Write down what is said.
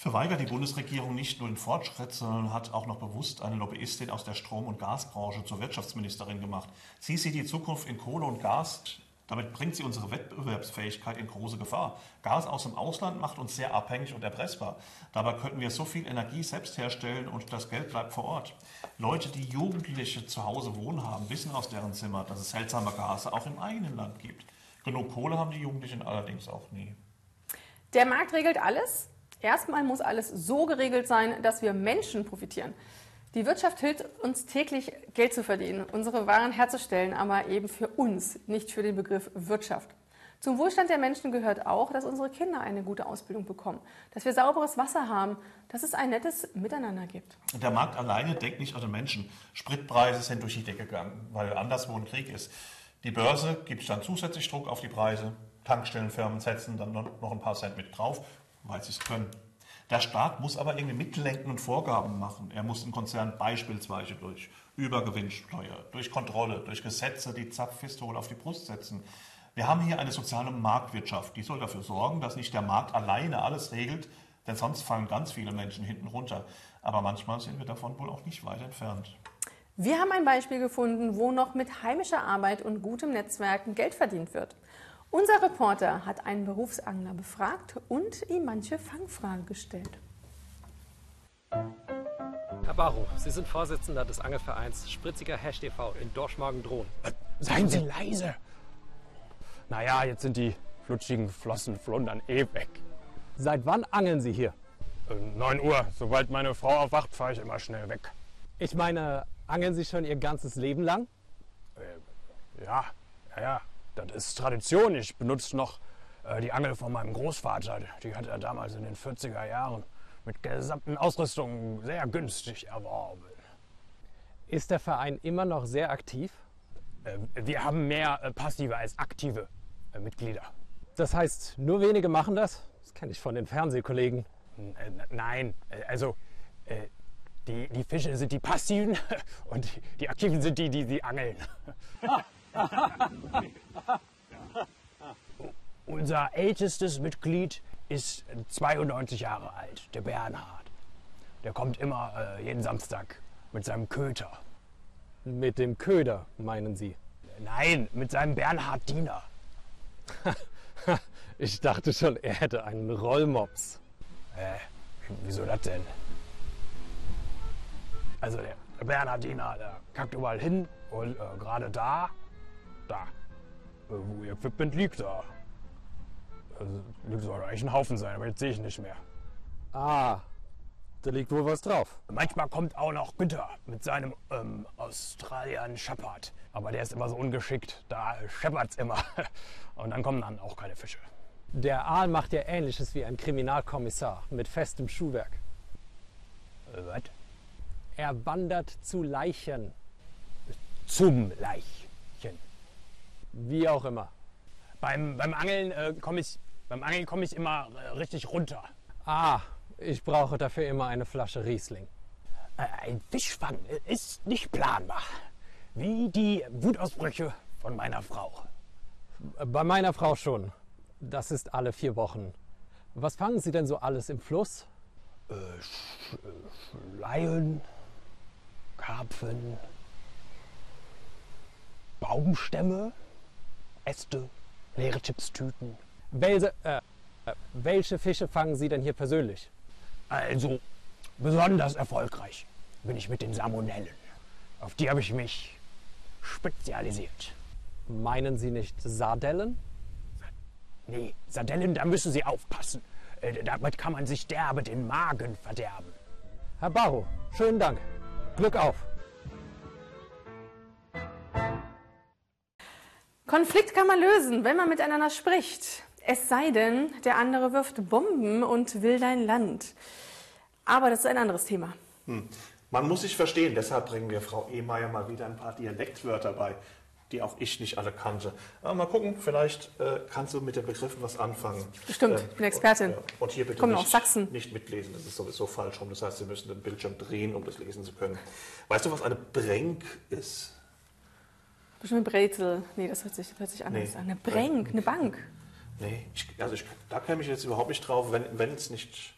Verweigert die Bundesregierung nicht nur den Fortschritt, sondern hat auch noch bewusst eine Lobbyistin aus der Strom- und Gasbranche zur Wirtschaftsministerin gemacht. Sie sieht die Zukunft in Kohle und Gas. Damit bringt sie unsere Wettbewerbsfähigkeit in große Gefahr. Gas aus dem Ausland macht uns sehr abhängig und erpressbar. Dabei könnten wir so viel Energie selbst herstellen und das Geld bleibt vor Ort. Leute, die Jugendliche zu Hause wohnen haben, wissen aus deren Zimmer, dass es seltsame Gase auch im eigenen Land gibt. Genug Kohle haben die Jugendlichen allerdings auch nie. Der Markt regelt alles. Erstmal muss alles so geregelt sein, dass wir Menschen profitieren. Die Wirtschaft hilft uns täglich, Geld zu verdienen, unsere Waren herzustellen, aber eben für uns, nicht für den Begriff Wirtschaft. Zum Wohlstand der Menschen gehört auch, dass unsere Kinder eine gute Ausbildung bekommen, dass wir sauberes Wasser haben, dass es ein nettes Miteinander gibt. Der Markt alleine denkt nicht an den Menschen. Spritpreise sind durch die Decke gegangen, weil anderswo ein Krieg ist. Die Börse gibt dann zusätzlich Druck auf die Preise. Tankstellenfirmen setzen dann noch ein paar Cent mit drauf, weil sie es können. Der Staat muss aber irgendwie mitlenken und Vorgaben machen. Er muss im Konzern beispielsweise durch Übergewinnsteuer, durch Kontrolle, durch Gesetze die Zapfpistole auf die Brust setzen. Wir haben hier eine soziale Marktwirtschaft, die soll dafür sorgen, dass nicht der Markt alleine alles regelt, denn sonst fallen ganz viele Menschen hinten runter. Aber manchmal sind wir davon wohl auch nicht weit entfernt. Wir haben ein Beispiel gefunden, wo noch mit heimischer Arbeit und gutem Netzwerken Geld verdient wird. Unser Reporter hat einen Berufsangler befragt und ihm manche Fangfragen gestellt. Herr Barrow, Sie sind Vorsitzender des Angelvereins Spritziger Hecht e.V. in Dorschmorgen-Drohn. Seien Sie leise! Naja, jetzt sind die flutschigen Flossenflundern weg. Seit wann angeln Sie hier? 9 Uhr. Sobald meine Frau aufwacht, fahre ich immer schnell weg. Ich meine, angeln Sie schon Ihr ganzes Leben lang? Ja. Das ist Tradition. Ich benutze noch die Angel von meinem Großvater. Die hat er damals in den 40er Jahren mit gesamten Ausrüstung sehr günstig erworben. Ist der Verein immer noch sehr aktiv? Wir haben mehr passive als aktive Mitglieder. Das heißt, nur wenige machen das? Das kenne ich von den Fernsehkollegen. Nein, also die Fische sind die Passiven und die Aktiven sind die angeln. Unser ältestes Mitglied ist 92 Jahre alt, der Bernhard. Der kommt immer jeden Samstag mit seinem Köter. Mit dem Köder, meinen Sie? Nein, mit seinem Bernhardiner. Ich dachte schon, er hätte einen Rollmops. Wieso das denn? Also der Bernhardiner, der kackt überall hin und gerade da, wo ihr Equipment liegt, da soll eigentlich ein Haufen sein, aber jetzt sehe ich nicht mehr. Ah, da liegt wohl was drauf. Manchmal kommt auch noch Günther mit seinem Australian Shepherd, aber der ist immer so ungeschickt, da scheppert's immer und dann kommen dann auch keine Fische. Der Aal macht ja Ähnliches wie ein Kriminalkommissar mit festem Schuhwerk. Was? Er wandert zu Leichen. Zum Leichen. Wie auch immer. Beim Angeln komme ich immer richtig runter. Ah, ich brauche dafür immer eine Flasche Riesling. Ein Fischfang ist nicht planbar. Wie die Wutausbrüche von meiner Frau. Bei meiner Frau schon. Das ist alle 4 Wochen. Was fangen Sie denn so alles im Fluss? Schleien, Karpfen, Baumstämme, Äste, leere Chipstüten. Welche Fische fangen Sie denn hier persönlich? Also, besonders erfolgreich bin ich mit den Salmonellen. Auf die habe ich mich spezialisiert. Meinen Sie nicht Sardellen? Nee, Sardellen, da müssen Sie aufpassen. Damit kann man sich derbe den Magen verderben. Herr Barrow, schönen Dank. Glück auf. Konflikt kann man lösen, wenn man miteinander spricht. Es sei denn, der andere wirft Bomben und will dein Land. Aber das ist ein anderes Thema. Man muss sich verstehen, deshalb bringen wir Frau Ehmeier mal wieder ein paar Dialektwörter bei, die auch ich nicht alle kannte. Aber mal gucken, vielleicht kannst du mit den Begriffen was anfangen. Bestimmt, ich bin Expertin. Und hier bitte Kommen aus Sachsen. nicht mitlesen, das ist sowieso falsch rum. Das heißt, Sie müssen den Bildschirm drehen, um das lesen zu können. Weißt du, was eine Brenk ist? Bestimmt Brezel. Nee, das hört sich anders an. Eine Brenk, eine Bank. Nee, da käme ich jetzt überhaupt nicht drauf, wenn es nicht